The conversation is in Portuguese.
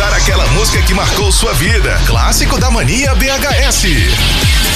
relembrar aquela música que marcou sua vida. Clássico da Mania BHS.